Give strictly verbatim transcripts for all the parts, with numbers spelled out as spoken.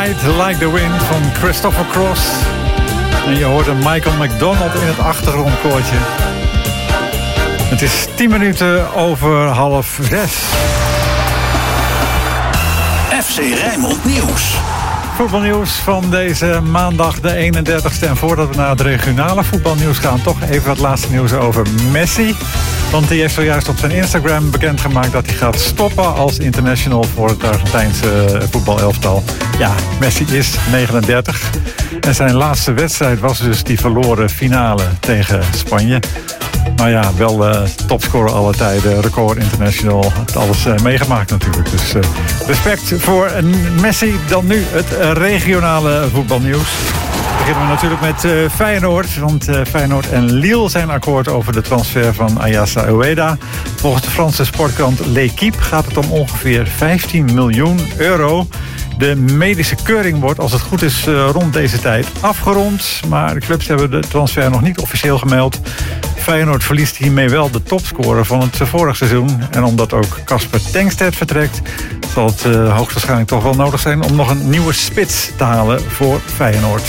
Ride Like the Wind van Christopher Cross. En je hoorde Michael McDonald in het achtergrondkoortje. Het is tien minuten over half zes. F C Rijnmond Nieuws. Voetbalnieuws van deze maandag de eenendertigste. En voordat we naar het regionale voetbalnieuws gaan, toch even het laatste nieuws over Messi. Want die heeft zojuist op zijn Instagram bekendgemaakt dat hij gaat stoppen als international voor het Argentijnse voetbalelftal. Ja, Messi is negenendertig. En zijn laatste wedstrijd was dus die verloren finale tegen Spanje. Maar ja, wel uh, topscorer alle tijden, record international, het alles uh, meegemaakt natuurlijk. Dus uh, respect voor Messi. Dan nu het uh, regionale voetbalnieuws. Beginnen we natuurlijk met uh, Feyenoord. Want uh, Feyenoord en Lille zijn akkoord over de transfer van Ayassa Ueda. Volgens de Franse sportkrant L'Équipe gaat het om ongeveer vijftien miljoen euro. De medische keuring wordt, als het goed is, uh, rond deze tijd afgerond. Maar de clubs hebben de transfer nog niet officieel gemeld. Feyenoord verliest hiermee wel de topscorer van het vorig seizoen. En omdat ook Casper Tengsted vertrekt, zal het uh, hoogstwaarschijnlijk toch wel nodig zijn om nog een nieuwe spits te halen voor Feyenoord.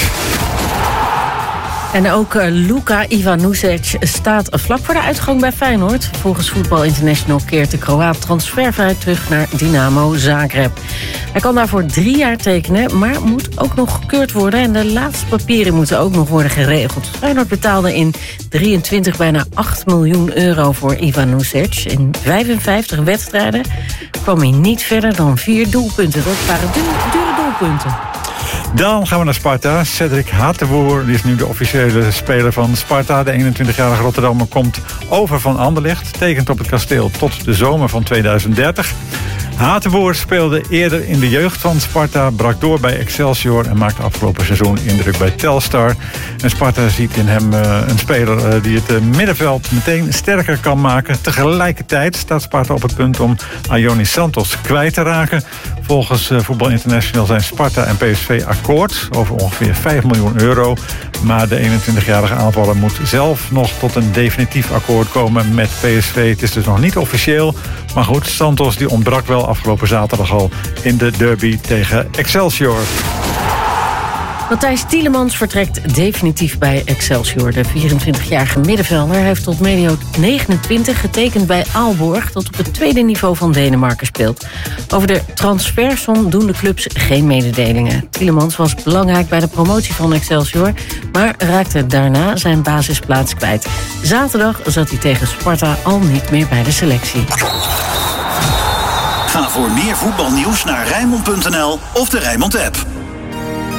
En ook uh, Luka Ivanovic staat vlak voor de uitgang bij Feyenoord. Volgens Voetbal International keert de Kroaat transfervrij terug naar Dynamo Zagreb. Hij kan daarvoor drie jaar tekenen, maar moet ook nog gekeurd worden. En de laatste papieren moeten ook nog worden geregeld. Feyenoord betaalde in drieëntwintig bijna acht miljoen euro voor Ivanovic. In vijfenvijftig wedstrijden kwam hij niet verder dan vier doelpunten. Dat waren du- dure doelpunten. Dan gaan we naar Sparta. Cedric Hateboer, die is nu de officiële speler van Sparta. De eenentwintigjarige Rotterdammer komt over van Anderlecht. Tekent op het kasteel tot de zomer van tweeduizend dertig. Hateboer speelde eerder in de jeugd van Sparta, brak door bij Excelsior en maakte afgelopen seizoen indruk bij Telstar. En Sparta ziet in hem uh, een speler uh, die het uh, middenveld meteen sterker kan maken. Tegelijkertijd staat Sparta op het punt om Ayonis Santos kwijt te raken. Volgens uh, Voetbal International zijn Sparta en P S V akkoord over ongeveer vijf miljoen euro. Maar de eenentwintigjarige aanvaller moet zelf nog tot een definitief akkoord komen met P S V. Het is dus nog niet officieel. Maar goed, Santos die ontbrak wel afgelopen zaterdag al in de derby tegen Excelsior. Matthijs Tielemans vertrekt definitief bij Excelsior. De vierentwintigjarige middenvelder heeft tot medio negenentwintig getekend bij Aalborg, dat op het tweede niveau van Denemarken speelt. Over de transfersom doen de clubs geen mededelingen. Tielemans was belangrijk bij de promotie van Excelsior, maar raakte daarna zijn basisplaats kwijt. Zaterdag zat hij tegen Sparta al niet meer bij de selectie. Ga voor meer voetbalnieuws naar Rijnmond punt n l of de Rijnmond app.